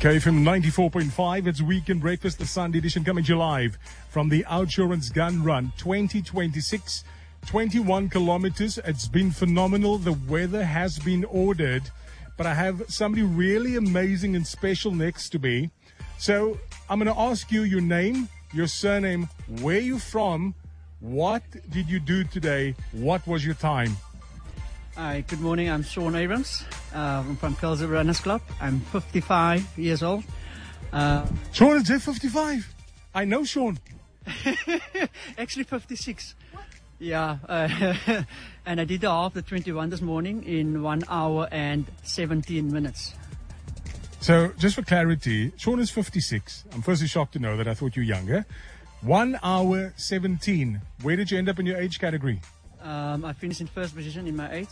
KFM 94.5, it's Weekend Breakfast, the Sunday edition, coming to you live from the Outsurance Gun Run 2026, 21 kilometers. It's been phenomenal. The weather has been ordered, but I have somebody really amazing and special next to me. So I'm going to ask you your name, your surname, where you're from, what did you do today, what was your time? Hi, good morning. I'm Sean Abrams. I'm from Kelso Runners Club. I'm 55 years old. Sean is 55. I know Sean. Actually 56. Yeah. And I did the half, the 21 this morning in 1 hour and 17 minutes. So, just for clarity, Sean is 56. I'm firstly shocked to know that. I thought you were younger. 1 hour 17. Where did you end up in your age category? I finished in first position in my age.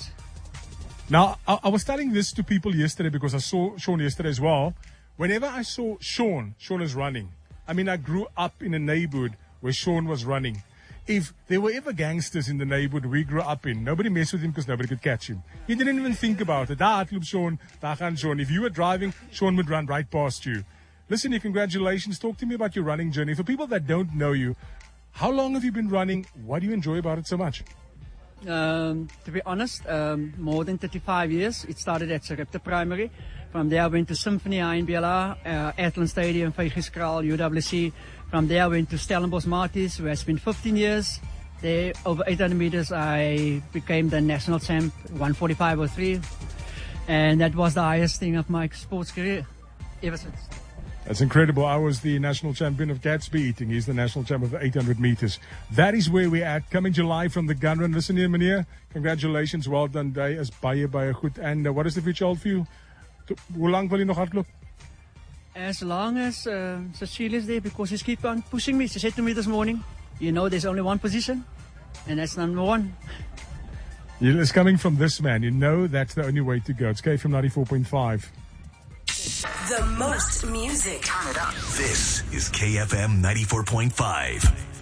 Now, I was telling this to people yesterday because I saw Sean yesterday as well. Whenever I saw Sean is running. I mean, I grew up in a neighborhood where Sean was running. If there were ever gangsters in the neighborhood we grew up in, nobody messed with him because nobody could catch him. He didn't even think about it. Daar hardloop Sean, daar gaan Sean. If you were driving, Sean would run right past you. Listen, congratulations. Talk to me about your running journey. For people that don't know you, how long have you been running? What do you enjoy about it so much? To be honest, more than 35 years. It started at Sarepta Primary. From there I went to Symphony High in BLR, Athlone Stadium, Vygiskraal, UWC. From there I went to Stellenbosch Marties, where I spent 15 years. There, over 800 meters, I became the national champ, 1:45.03. And that was the highest thing of my sports career ever since. That's incredible. I was the national champion of Gatsby eating. He's the national champion of the 800 meters. That is where we're at. Coming July from the gun run. Listen here, meneer. Congratulations. Well done day. Is baie goed. And what is the future hold for you? Hoe lang wil je nog hardloop? As long as Cecilia's there, because she's keep on pushing me. She said to me this morning, you know there's only one position, and that's number one. It's coming from this man. You know that's the only way to go. It's KFM 94.5. The most music. This is KFM 94.5.